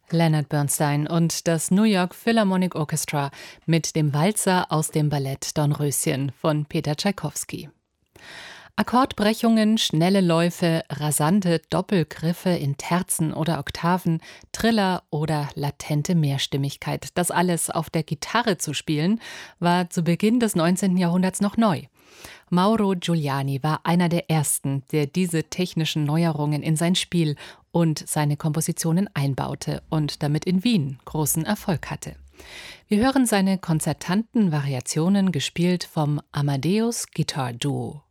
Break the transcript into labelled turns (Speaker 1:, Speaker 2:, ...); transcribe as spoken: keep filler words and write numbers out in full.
Speaker 1: Leonard Bernstein und das New York Philharmonic Orchestra mit dem Walzer aus dem Ballett Dornröschen von Peter Tschaikowski. Akkordbrechungen, schnelle Läufe, rasante Doppelgriffe in Terzen oder Oktaven, Triller oder latente Mehrstimmigkeit. Das alles auf der Gitarre zu spielen, war zu Beginn des neunzehnten Jahrhunderts noch neu. Mauro Giuliani war einer der Ersten, der diese technischen Neuerungen in sein Spiel und seine Kompositionen einbaute und damit in Wien großen Erfolg hatte. Wir hören seine konzertanten Variationen gespielt vom Amadeus Guitar Duo.